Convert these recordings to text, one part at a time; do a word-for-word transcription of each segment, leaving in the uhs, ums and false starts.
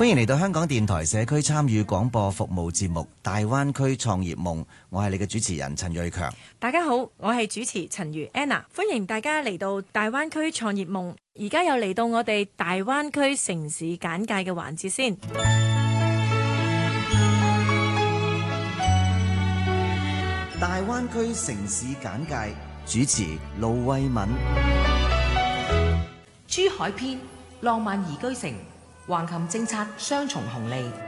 歡迎嚟到香港電台社區參與廣播服務節目《大灣區創業夢》，我係你嘅主持人陳瑞強。 大家好，我係主持陳如 Anna， 歡迎大家嚟到大灣區創業夢。而家又嚟到我哋大灣區城市簡介嘅環節先。 大灣區城市簡介主持盧慧敏。 珠海篇，浪漫宜居城。橫琴政策雙重紅利，呢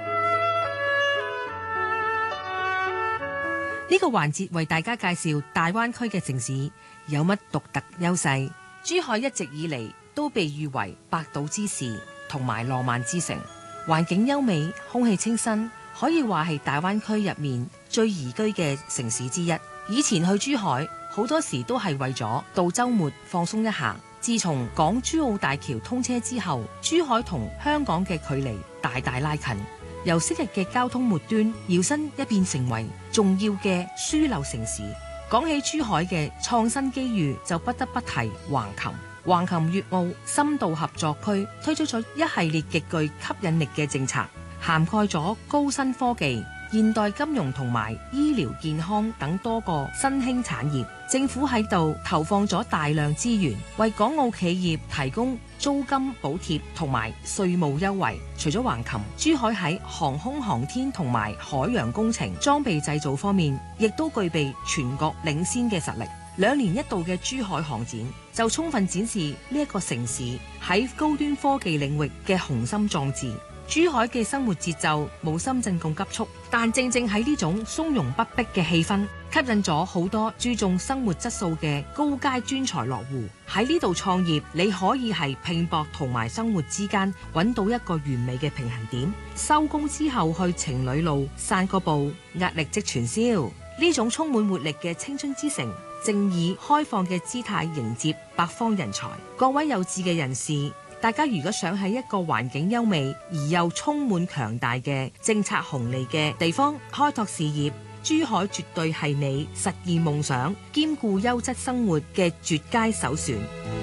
個環節為大家介紹大灣區嘅城市有乜獨特優勢。珠海一直以嚟都被譽為百島之市同埋浪漫之城，環境優美，空氣清新，可以話係大灣區入面最宜居嘅城市之一。以前去珠海好多時都係為咗到週末放鬆一下。自從港珠澳大橋通車之後，珠海同香港嘅距離大大拉近，由昔日嘅交通末端搖身一變成為重要嘅樞紐城市。講起珠海嘅創新機遇，就不得不提橫琴。橫琴粵澳深度合作區推出咗一系列極具吸引力嘅政策，涵蓋咗高新科技、現代金融同埋醫療健康等多個新興產業。政府喺度投放咗大量資源，為港澳企業提供租金補貼同埋稅務優惠。除咗橫琴，珠海喺航空航天同埋海洋工程裝備製造方面，亦都具備全國領先嘅實力。兩年一度嘅珠海航展就充分展示呢一個城市喺高端科技領域嘅雄心壯志。珠海嘅生活節奏冇深圳咁急促，但正正喺呢種從容不迫嘅氣氛，吸引咗好多注重生活質素嘅高階專才落戶。喺呢度創業，你可以係拼搏同埋生活之間揾到一個完美嘅平衡點。收工之後去情侶路散個步，壓力即傳消。呢種充滿活力嘅青春之城，正以開放嘅姿態迎接北方人才。各位有志嘅人士，大家如果想喺一個環境優美而又充滿強大嘅政策紅利嘅地方開拓事業，珠海絕對係你實現夢想兼顧優質生活嘅絕佳首選。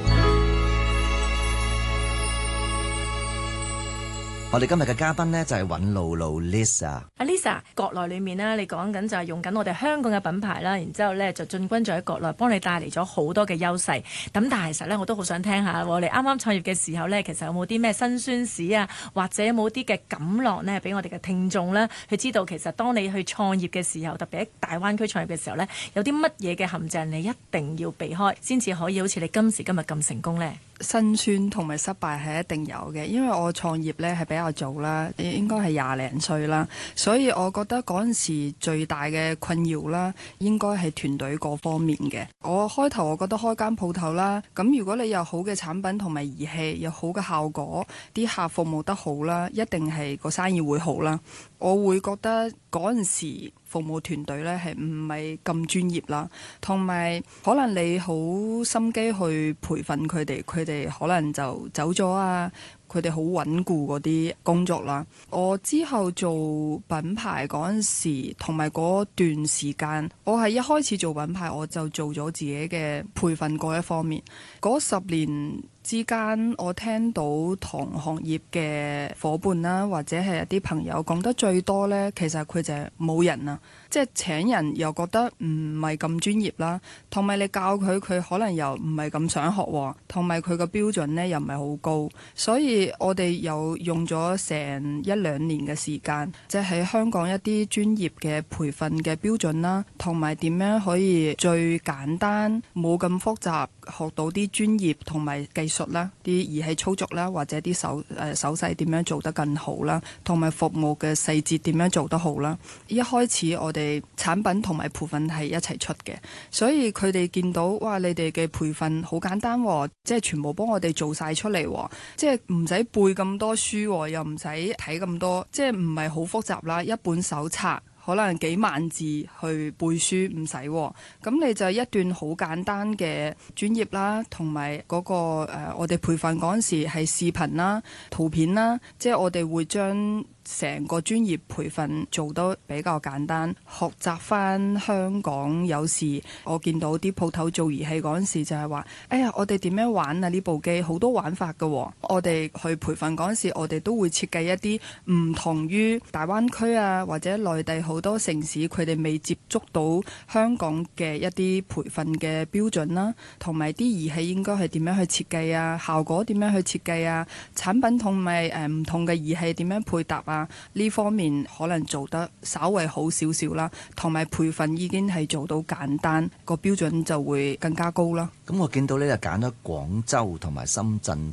我哋今日嘅嘉賓呢，就係尹露露 Lisa。 阿 Lisa， 國內裏面呢，你講緊就係用緊我哋香港嘅品牌啦，然之後呢就進軍咗喺國內，幫你帶嚟咗好多嘅優勢。咁但係其實呢，我都好想聽下，我哋啱啱創業嘅時候呢，其實有冇啲咩辛酸史啊，或者有冇啲嘅感樂呢，俾我哋嘅聽眾呢去知道，其實當你去創業嘅時候，特別喺大灣區創業嘅時候呢，有啲乜嘢嘅陷阱你一定要避開，先至可以好似你今時今日咁成功呢？ 辛酸同埋失敗係一定有嘅，因為我創業呢係比較早啦，應該係廿零歲啦，所以我覺得嗰陣時最大嘅困擾啦，應該係團隊各方面嘅。我開頭我覺得開間鋪頭啦，咁如果你有好嘅產品同埋儀器，有好嘅效果，啲客服務得好啦，一定係個生意會好啦。我會覺得嗰陣時服務團隊呢係唔係咁專業啦，同埋可能你好心機去培訓佢哋，佢哋可能就走咗啊，佢哋好穩固嗰啲工作啦。我之後做品牌嗰陣時，同埋嗰段時間，我係一開始做品牌我就做咗自己嘅培訓嗰一方面。嗰十年之間，我聽到同行業嘅伙伴啦，或者係一啲朋友講得最多呢，其實佢就係冇人啊，即係請人又覺得唔係咁專業啦，同埋你教佢，佢可能又唔係咁想學，同埋佢個標準呢又唔係好高，所以我哋又用咗成一兩年嘅時間，即係喺香港一啲專業嘅培訓嘅標準啦，同埋點樣可以最簡單冇咁複雜，學到啲專業同埋技術啦，啲儀器操作啦，或者啲手誒、呃、手勢點樣做得更好啦，同埋服務嘅細節點樣做得好啦。一開始我哋產品同埋培訓係一齊出嘅，所以佢哋見到哇，你哋嘅培訓好簡單喎，即係全部幫我哋做晒出嚟喎，即係唔使背咁多書喎，又唔使睇咁多，即係唔係好複雜啦，一本手冊。可能幾萬字去背書唔使，咁你就一段好簡單嘅專業啦，同埋嗰個誒，我哋培訓嗰陣時係視頻啦、圖片啦，即係我哋會將成個專業培訓做得比較簡單，學習翻香港。有時我見到啲鋪頭做儀器嗰陣時就係話，哎呀，我哋點樣玩啊？呢部機好多玩法㗎喎。我哋去培訓嗰陣時，我哋都會設計一啲唔同於大灣區啊或者內地好多城市佢哋未接觸到香港嘅一啲培訓嘅標準啦，同埋啲儀器應該係點樣去設計啊，效果點樣去設計啊，產品同埋誒唔同嘅儀器點樣配搭啊，呢方面可能做得稍微好少少啦，同埋培訓已經係做到簡單，個標準就會更加高啦。 咁我見到呢就揀咗廣州同埋深圳